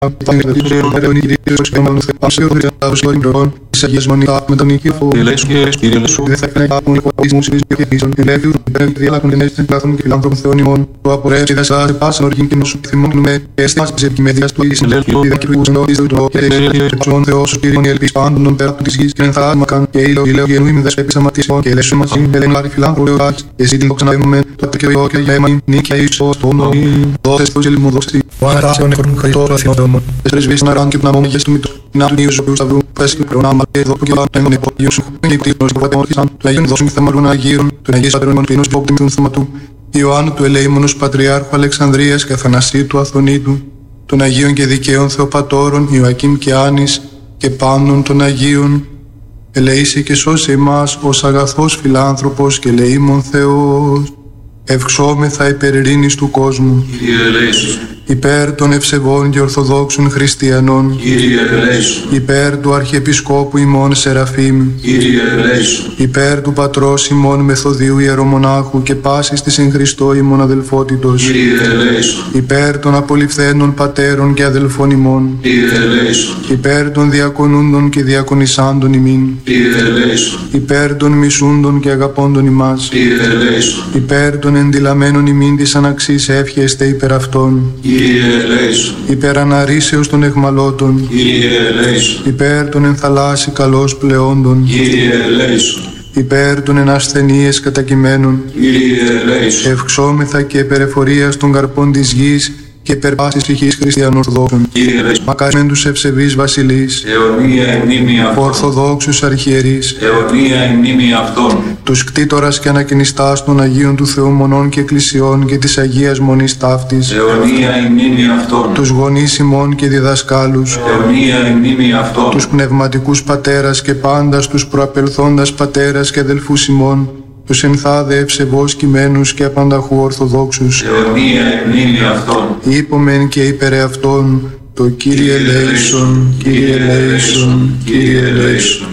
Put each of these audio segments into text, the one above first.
Πρεσβείς να ράνει και να μόνοι του μητρού. Να του νύους οποίους θα βρουν πέσκει προνάμα και εδώ που και έμονε υπόγειους σου νύκτηρος που πατεώνχισαν του Αγίων δώσουν και θεμαλούν Αγίων του Αγίης Πατέρων Κλίνους και όπτιμηθούν θεματού Ιωάννου του Ελεήμονος Πατριάρχου Αλεξανδρίας και Αθανασίτου Αθωνίτου των Αγίων και Δικαίων Θεοπατώρων Ιωακήμ και Άνης και Πάνων των Αγίων ελεήσει και σώσε εμάς ως αγαθός φιλάνθρωπος και ελεήμων Θεός. Ευξόμεθα υπέρ ειρήνης του κόσμου. Κύριε ελέησον. Υπέρ των ευσεβών και ορθοδόξων χριστιανών. Κύριε ελέησον. Υπέρ του Αρχιεπισκόπου ημών Σεραφείμ. Κύριε ελέησον. Υπέρ του Πατρός ημών Μεθοδίου Ιερομονάχου και πάσης της εν Χριστώ ημών αδελφότητος. Κύριε ελέησον. Υπέρ των απολυφθένων πατέρων και αδελφών ημών. Κύριε ελέησον. Υπέρ των διακονούντων και διακονισάντων ημίν. Κύριε ελέησον. Υπέρ των μισούντων και αγαπώντων ημάς. Κύριε ελέησον. Υπέρ των εντυλαμένων ημίν της αναξής εύχεστε υπέρ αυτών. Κύριε ελέησον. Υπέρ αναρρήσεως των εχμαλώτων. Κύριε ελέησον. Υπέρ των ενθαλάσσι καλώς πλεόντων. Κύριε ελέησον. Υπέρ των ενασθενείες κατακειμένων. Κύριε ελέησον. Ευξόμεθα και υπερεφορίας των καρπών της γης και υπέρ πάσης ψυχής χριστιανών Ορθοδόξων. Κύριε ελέησον. Μακάριν τους ευσεβείς βασιλείς, αιωνία η μνήμη αυτών. Ορθοδόξους αρχιερείς, αιωνία η μνήμη αυτών. τους κτήτορας και ανακοινιστάς των Αγίων του Θεού Μονών και Εκκλησιών και της Αγίας Μονής Ταύτης, αιωνία η μνήμη αυτών. τους γονείς ημών και διδασκάλους, αιωνία η μνήμη αυτών. τους πνευματικούς πατέρας και πάντας τους προαπελθόντας πατέρας και αδελφούς ημών, τους ενθάδε ευσεβώς κειμένους και απανταχού Ορθοδόξους, αιωνία η μνήμη αυτών. είπομεν και υπερ αυτών το Κύριε ελέησον, Κύριε ελέησον, Κύριε ελέησον.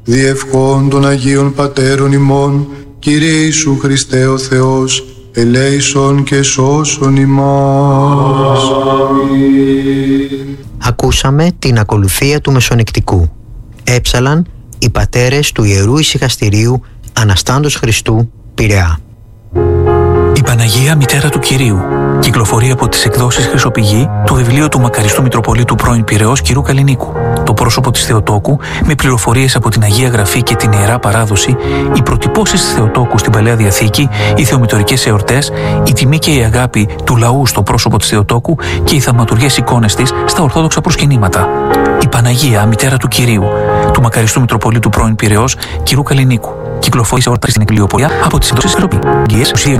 Διευχών των Αγίων Πατέρων ημών, Κύριε Ιησού Χριστέ ο Θεός, ελέησον και σώσον ημάς. Ακούσαμε την ακολουθία του Μεσονικτικού. Έψαλαν οι πατέρες του Ιερού Ησυχαστηρίου Αναστάντος Χριστού, Πειραιά. Η Παναγία Μητέρα του Κυρίου κυκλοφορεί από τις εκδόσεις Χρυσοπηγή του βιβλίου του Μακαριστού Μητροπολίτου πρώην Πειραιώς κ. Καλλινίκου. Το πρόσωπο της Θεοτόκου, με πληροφορίες από την Αγία Γραφή και την Ιερά Παράδοση, οι προτυπώσεις της Θεοτόκου στην Παλαιά Διαθήκη, οι θεομητορικές εορτές, η τιμή και η αγάπη του λαού στο πρόσωπο της Θεοτόκου και οι θαυματουργές εικόνες της στα ορθόδοξα προσκυνήματα. Η Παναγία Μητέρα του Κυρίου του Μακαριστού Μητροπολίτου πρώην Πειραιώς κ. Καλλινίκου κυκλοφορεί σε όρτα στην Εκκλησιοπολία από τις εκδόσεις Χρυσοπηγή.